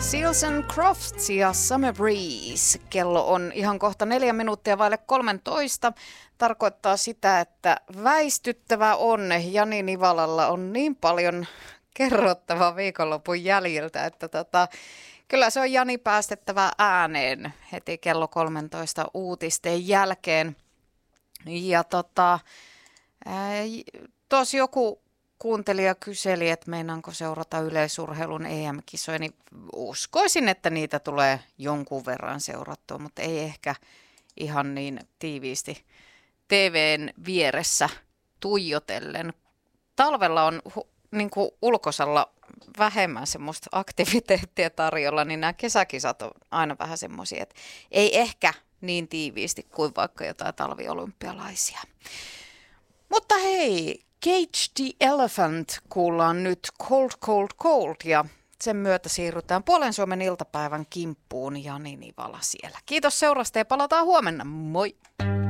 Seals and Crofts ja Summer Breeze. Kello on ihan kohta 4 minuuttia vaille 13. Tarkoittaa sitä, että väistyttävä onne Jani Nivalalla on niin paljon kerrottavaa viikonlopun jäljiltä, että kyllä se on Jani päästettävä ääneen heti kello 13 uutisten jälkeen. Ja tuossa joku kuuntelija kyseli, että meinaanko seurata yleisurheilun EM-kisoja, niin uskoisin, että niitä tulee jonkun verran seurattua, mutta ei ehkä ihan niin tiiviisti TVn vieressä tuijotellen. Talvella on niin kuin ulkosalla vähemmän semmoista aktiviteettia tarjolla, niin nämä kesäkisat on aina vähän semmoisia, että ei ehkä niin tiiviisti kuin vaikka jotain talviolympialaisia. Mutta hei, Cage the Elephant kuullaan nyt Cold, Cold, Cold ja sen myötä siirrytään Puolen Suomen iltapäivän kimppuun. Jani Nivala siellä. Kiitos seurasta ja palataan huomenna. Moi!